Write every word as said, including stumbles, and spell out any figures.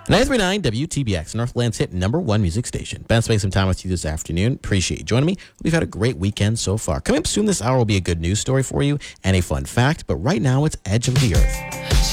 nine three nine W T B X, Northland's hit number one music station. Ben spending some time with you this afternoon. Appreciate you joining me. We've had a great weekend so far. Coming up soon this hour will be a good news story for you and a fun fact, but right now it's Edge of the Earth.